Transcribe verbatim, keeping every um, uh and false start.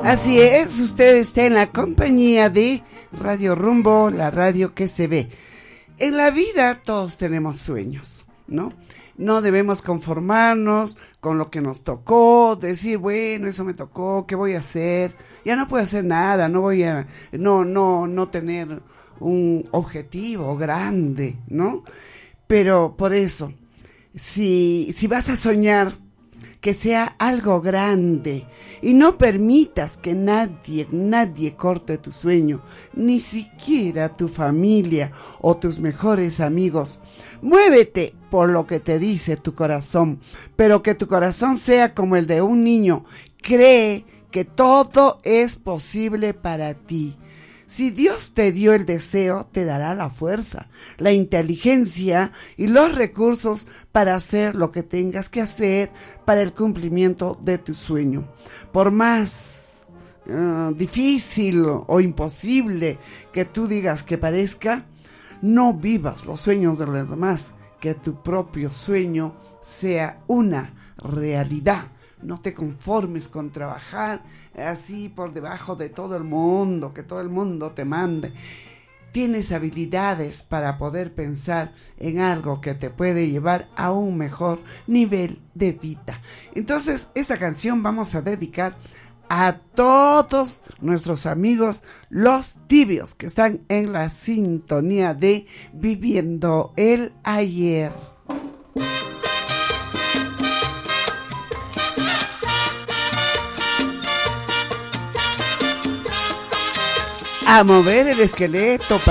Así es, usted está en la compañía de Radio Rumbo, la radio que se ve. En la vida todos tenemos sueños, ¿no? No debemos conformarnos con lo que nos tocó, decir, bueno, eso me tocó, ¿qué voy a hacer? Ya no puedo hacer nada, no voy a, no, no, no tener un objetivo grande, ¿no? Pero por eso, si, si vas a soñar, que sea algo grande y no permitas que nadie, nadie corte tu sueño, ni siquiera tu familia o tus mejores amigos. Muévete por lo que te dice tu corazón, pero que tu corazón sea como el de un niño. Cree que todo es posible para ti. Si Dios te dio el deseo, te dará la fuerza, la inteligencia y los recursos para hacer lo que tengas que hacer para el cumplimiento de tu sueño. Por más uh, difícil o imposible que tú digas que parezca, no vivas los sueños de los demás, que tu propio sueño sea una realidad. No te conformes con trabajar así por debajo de todo el mundo, que todo el mundo te mande. Tienes habilidades para poder pensar en algo que te puede llevar a un mejor nivel de vida. Entonces, esta canción vamos a dedicar a todos nuestros amigos, los tibios, que están en la sintonía de Viviendo el Ayer. A mover el esqueleto.